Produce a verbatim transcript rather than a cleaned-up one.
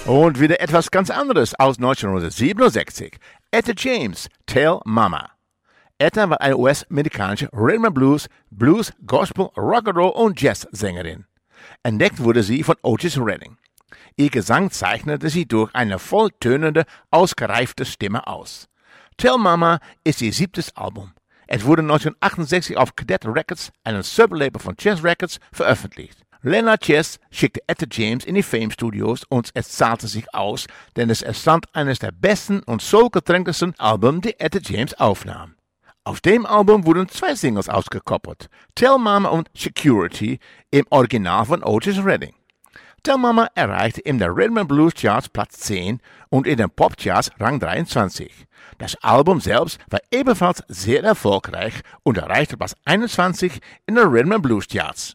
Und wieder etwas ganz anderes aus neunzehnhundertsiebenundsechzig. Etta James, Tell Mama. Etta war eine U S-amerikanische Rhythm and Blues, Blues, Gospel, Rock'n'Roll und Jazz-Sängerin. Entdeckt wurde sie von Otis Redding. Ihr Gesang zeichnete sie durch eine volltönende, ausgereifte Stimme aus. Tell Mama ist ihr siebtes Album. Es wurde neunzehnhundertachtundsechzig auf Cadet Records, einem Sublabel von Chess Records, veröffentlicht. Leonard Chess schickte Etta James in die Fame Studios und es zahlte sich aus, denn es entstand eines der besten und soulgetränktesten Alben, die Etta James aufnahm. Auf dem Album wurden zwei Singles ausgekoppelt, Tell Mama und Security, im Original von Otis Redding. Tell Mama erreichte in der Rhythm and Blues Charts Platz zehn und in den Pop Charts Rang dreiundzwanzig. Das Album selbst war ebenfalls sehr erfolgreich und erreichte Platz einundzwanzig in den Rhythm and Blues Charts.